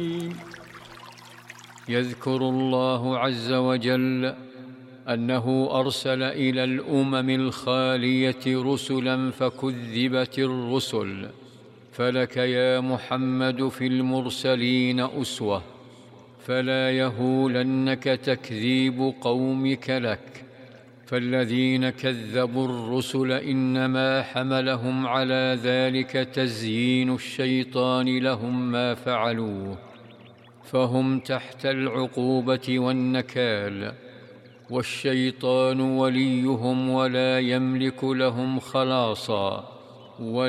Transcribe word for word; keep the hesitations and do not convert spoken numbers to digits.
يذكر الله عز وجل أنه أرسل إلى الأمم الخالية رسلا فكذبت الرسل، فلك يا محمد في المرسلين أسوة، فلا يهولنك تكذيب قومك لك. فالذين كذبوا الرسل إنما حملهم على ذلك تزيين الشيطان لهم ما فعلوه، فهم تحت العقوبة والنكال، والشيطان وليهم ولا يملك لهم خلاصا.